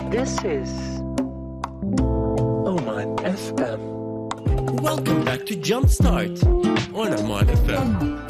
This is Oman FM. Welcome back to Jumpstart on Oman FM.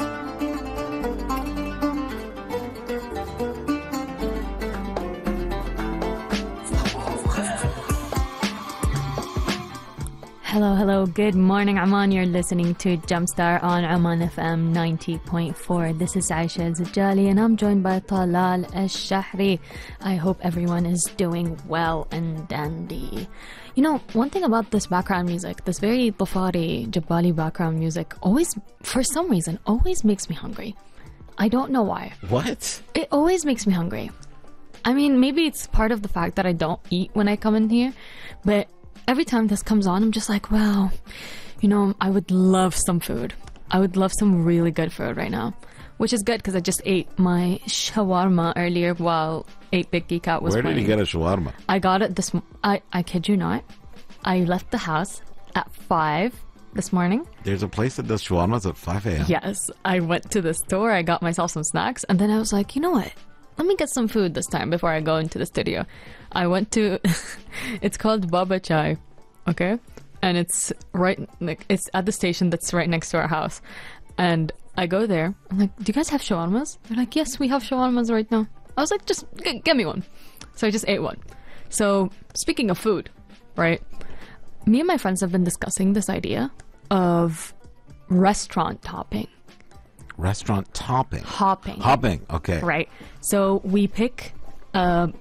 Hello, good morning, Oman. You're listening to Jumpstart on Oman FM 90.4. This is Aisha Zajali and I'm joined by Talal Al-Shahri. I hope everyone is doing well and dandy. You know, one thing about this background music, this very Tafari, Jabali background music, always, for some reason, always makes me hungry. I don't know why. What? It always makes me hungry. I mean, maybe it's part of the fact that I don't eat when I come in here, but every time this comes on, I'm just like, wow, you know, I would love some food. I would love some really good food right now. Which is good because I just ate my shawarma earlier while 8-Bit Geek Out was Where playing. did you get a shawarma? I got it I kid you not. I left the house at 5 this morning. There's a place that does shawarmas at 5 a.m. Yes. I went to the store, I got myself some snacks, and then I was like, you know what? Let me get some food this time before I go into the studio. I went to, it's called Baba Chai, okay? And it's it's at the station that's right next to our house. And I go there, I'm like, do you guys have shawarmas? They're like, yes, we have shawarmas right now. I was like, just get me one. So I just ate one. So speaking of food, right? Me and my friends have been discussing this idea of restaurant hopping. Restaurant topping. Hopping, okay. right? So we pick a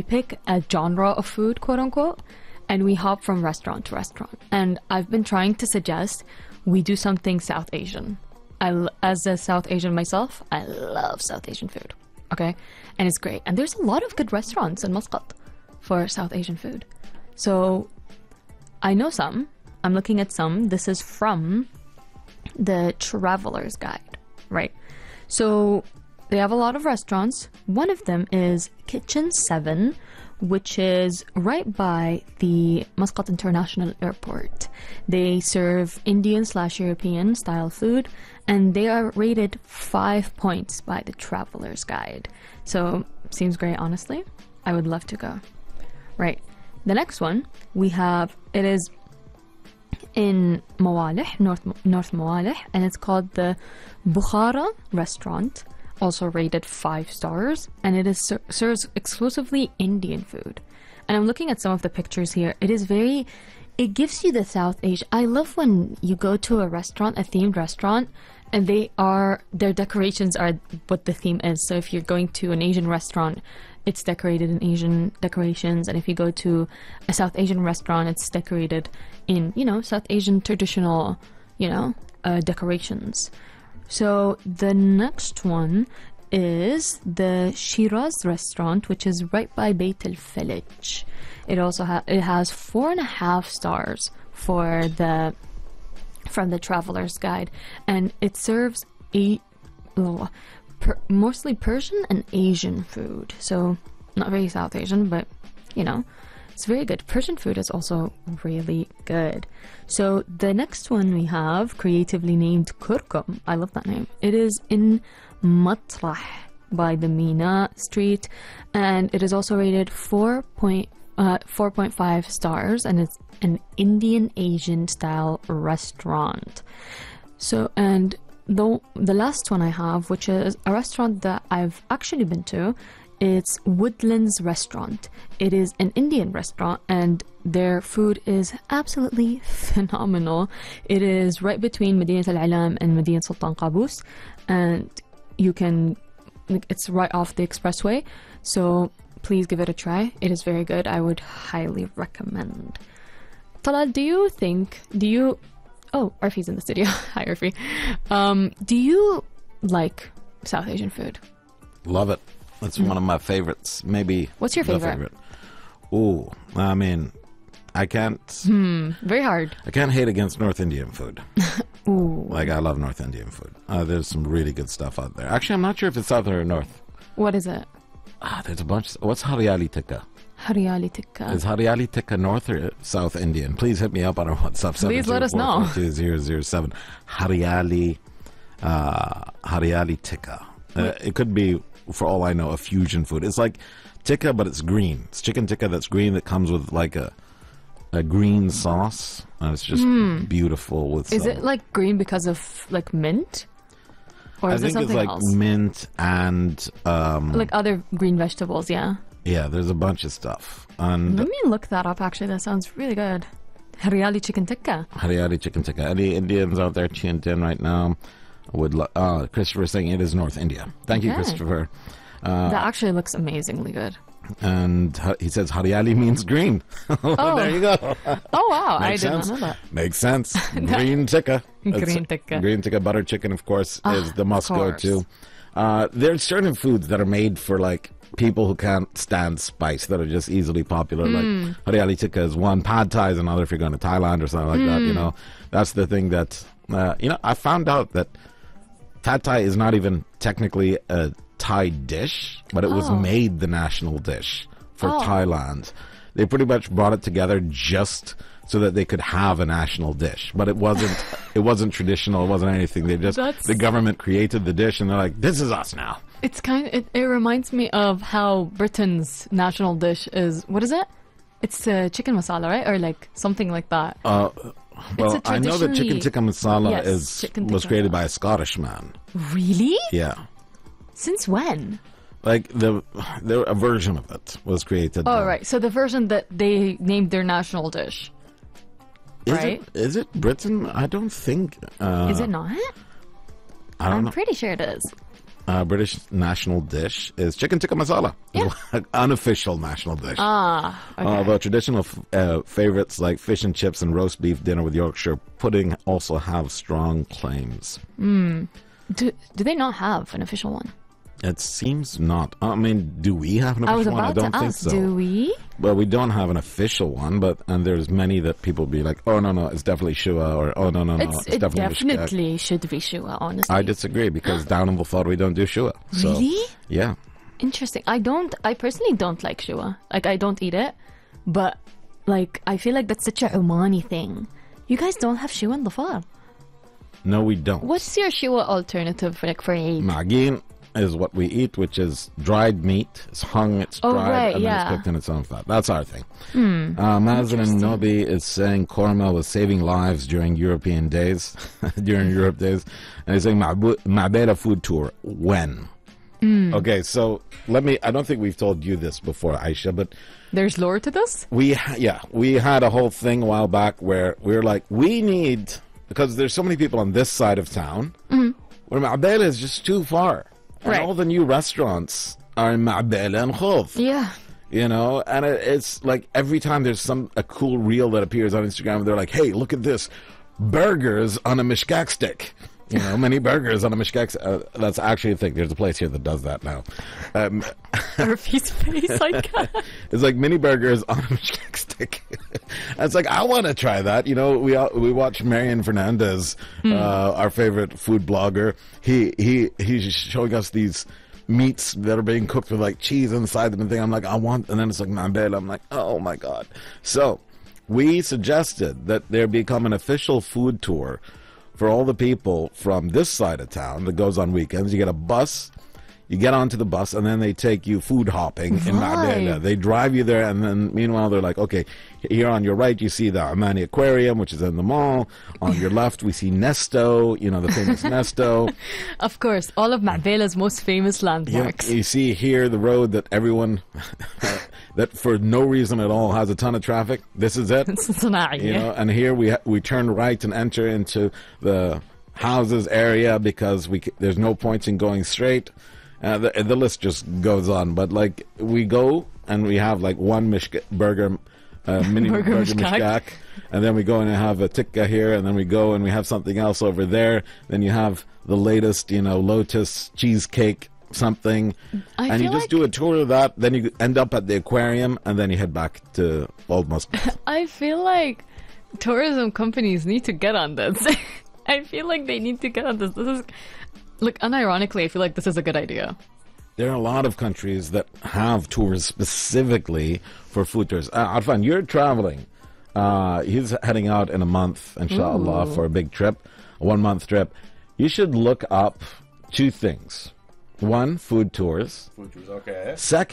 genre of food, quote unquote, and we hop from restaurant to restaurant. And I've been trying to suggest we do something South Asian. As a South Asian myself, I love South Asian food, okay? And it's great. And there's a lot of good restaurants in Muscat for South Asian food. So I know some. I'm looking at some. This is from the Traveler's Guide, right? So they have a lot of restaurants. One of them is Kitchen 7, which is right by the Muscat International Airport. They serve Indian/European style food, and they are rated 5 points by the Traveler's Guide. So seems great, honestly. I would love to go. Right. The next one we have, it is in Mawalih, North Mawalih, and it's called the Bukhara Restaurant, also rated 5 stars, and it is serves exclusively Indian food. And I'm looking at some of the pictures here. It gives you the South Asia. I love when you go to a restaurant, a themed restaurant, and their decorations are what the theme is. So if you're going to an Asian restaurant, it's decorated in Asian decorations, and if you go to a South Asian restaurant, it's decorated in, you know, South Asian traditional, you know, decorations. So the next one is the Shiraz restaurant, which is right by Beit al-Falaj. It also has 4.5 stars from the Traveler's Guide, and it serves mostly Persian and Asian food. So not very South Asian, but you know, it's very good. Persian food is also really good. So the next one we have, creatively named Kurkum. I love that name. It is in Matrah by the Mina Street, and it is also rated 4.5 stars, and it's an Indian Asian style restaurant. So, and the last one I have, which is a restaurant that I've actually been to, it's Woodlands Restaurant. It is an Indian restaurant, and their food is absolutely phenomenal. It is right between Madinat Al-Alam and Madinat Sultan Qaboos, and it's right off the expressway. So please give it a try. It is very good. I would highly recommend. Talal, oh, Arfi's in the studio. Hi, Arfi. Do you like South Asian food? Love it. That's one of my favorites. Maybe. What's your favorite? Ooh, I mean, I can't. Very hard. I can't hate against North Indian food. Ooh. Like, I love North Indian food. There's some really good stuff out there. Actually, I'm not sure if it's south or north. What is it? There's a bunch. What's Haryali Tikka? Haryali Tikka. Is Haryali Tikka North or South Indian? Please hit me up on our WhatsApp. Please let us know. 724-42-007. Haryali Tikka. It could be, for all I know, a fusion food. It's like tikka, but it's green. It's chicken tikka that's green that comes with like a green sauce, and it's just beautiful. With Is it like green because of like mint? Or I is it think it's something like else? mint and Like other green vegetables, yeah. yeah, there's a bunch of stuff. And Let me look that up, actually. That sounds really good. Haryali chicken tikka. Haryali chicken tikka. Any Indians out there tuned in right now would Christopher saying it is North India. Thank you, Okay. Christopher. That actually looks amazingly good. And he says Haryali means green. Oh. There you go. Oh, wow. I Makes did sense. not know that. Makes sense. Green tikka. Green tikka. Green tikka butter chicken, of course, is the must go course. to. There's certain foods that are made for like people who can't stand spice that are just easily popular. Like Haryali tikka is one. Pad Thai is another. If you're going to Thailand or something like that, you know, that's the thing that I found out that Pad Thai is not even technically a Thai dish, but it was made the national dish for Thailand. They pretty much brought it together just so that they could have a national dish, but it wasn't traditional. It wasn't anything. The government created the dish, and they're like, "This is us now." It's it reminds me of how Britain's national dish is. What is it? It's chicken masala, right? Or like something like that. Well, I know that chicken traditionally- tikka masala Yes, chicken was tikka created masala. by a Scottish man. Really? Yeah, Since when? like a version of it was created. Oh, right. So the version that they named their national dish. right? Is it Britain? I don't think. Is it not? I don't I'm know. pretty sure it is. British national dish is chicken tikka masala. Yeah. Unofficial national dish. Okay. Although traditional favorites like fish and chips and roast beef dinner with Yorkshire pudding also have strong claims. Do they not have an official one? It seems not. I mean, do we have an I was official one? I about don't to think ask, so. do we? Well, we don't have an official one, and there's many that people be like, oh, no, it's definitely Shua, or oh, no, It definitely Mishkak. definitely should be Shua, honestly. I disagree because down in Bulford we don't do Shua. So, Really? yeah. Interesting. I personally don't like Shua. Like, I don't eat it. But, like, I feel like that's such a Omani thing. You guys don't have Shua in the fall. No, we don't. What's your Shua alternative for, like, for Eid? Ma'agin is what we eat, which is dried meat. It's hung, it's dried, right, and then yeah. it's cooked in its own fat. That's our thing. Mazen and Nobi is saying korma was saving lives during European days, during Europe days. And he's saying Ma'beda food tour. When? Okay, so I don't think we've told you this before, Aisha, but There's lore to this? we had a whole thing a while back where we were like, we need, because there's so many people on this side of town, where Ma'bela is just too far. And Right. all the new restaurants are in Ma'bela and Khuf. Yeah. You know, and it's like every time there's a cool reel that appears on Instagram, they're like, hey, look at this. Burgers on a mishkak stick. You know, many burgers on a mishkak that's actually a thing. There's a place here that does that now. Murphy's face, I guess. It's like mini burgers on a mishkak stick. And it's like, I want to try that. You know, we watch Marian Fernandez, our favorite food blogger. He's showing us these meats that are being cooked with like cheese inside them and thing. I'm like, and then it's like mambel. I'm like, oh my God. So we suggested that there become an official food tour for all the people from this side of town that goes on weekends. You get a bus. You get onto the bus, and then they take you food hopping in Ma'bela. They drive you there, and then meanwhile, they're like, okay, here on your right, you see the Amani Aquarium, which is in the mall. On your left, we see Nesto, you know, the famous Nesto. Of course, all of Ma'bela's most famous landmarks. You see here the road that everyone, that for no reason at all has a ton of traffic. This is it. Sana'i. You know, and here we turn right and enter into the houses area because there's no points in going straight. The list just goes on, but like we go and we have like one burger, mini burger mishkak, and then we go and have a tikka here, and then we go and we have something else over there. Then you have the latest, you know, Lotus cheesecake something, and you just do a tour of that. Then you end up at the aquarium, and then you head back to Old Muscat. I feel like tourism companies need to get on this. I feel like they need to get on this. This is, look, unironically, I feel like this is a good idea. There are a lot of countries that have tours specifically for food tours. Arfan, you're traveling. He's heading out in a month, inshallah, for a big trip, a 1 month trip. You should look up two things. One, food tours. Food tours, okay. Second,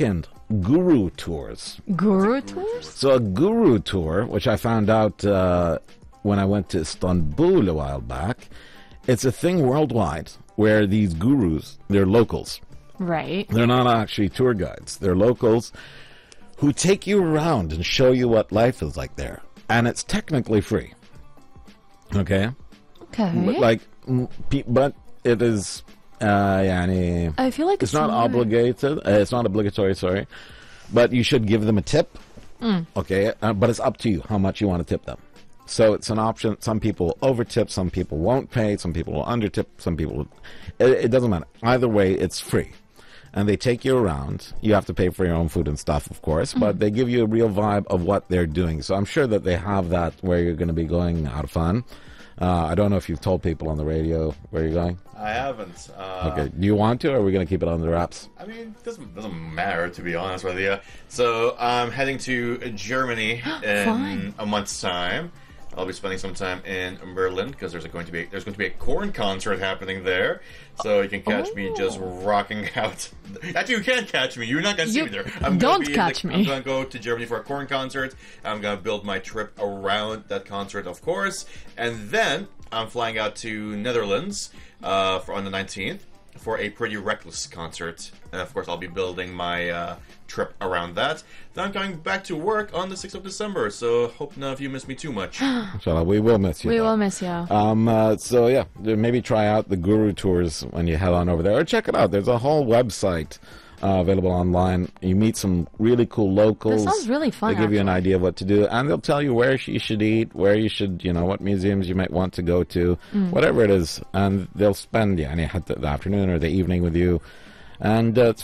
guru tours. Guru tours? So a guru tour, which I found out when I went to Istanbul a while back, it's a thing worldwide where these gurus, they're locals. Right. They're not actually tour guides. They're locals who take you around and show you what life is like there. And it's technically free. Okay? Okay. But it is, يعني, I feel like it's not obligated. It's not obligatory, sorry. But you should give them a tip. Okay? But it's up to you how much you want to tip them. So it's an option. Some people will over-tip, some people won't pay, some people will under-tip, some people will... It doesn't matter. Either way, it's free. And they take you around. You have to pay for your own food and stuff, of course, but they give you a real vibe of what they're doing. So I'm sure that they have that where you're going to be going out of fun. I don't know if you've told people on the radio where you're going. I haven't. Okay. Do you want to, or are we going to keep it on the wraps? I mean, it doesn't matter, to be honest with you. So I'm heading to Germany in Fine. a month's time. I'll be spending some time in Berlin because there's going to be a Korn concert happening there, so you can catch me just rocking out. Actually, you can't catch me. You're not going to see me there. Don't catch me. I'm going to go to Germany for a Korn concert. I'm going to build my trip around that concert, of course, and then I'm flying out to Netherlands on the 19th for a Pretty Reckless concert. And of course, I'll be building my trip around that. Then I'm coming back to work on the 6th of December, so hope none of you miss me too much. Inshallah, we will miss you. We though. will miss you. So yeah, maybe try out the Guru tours when you head on over there, or check it out. There's a whole website available online. You meet some really cool locals. That sounds really fun, They give you an actually. idea of what to do, and they'll tell you where you should eat, where you should, what museums you might want to go to, whatever it is, and they'll spend the afternoon or the evening with you. And it's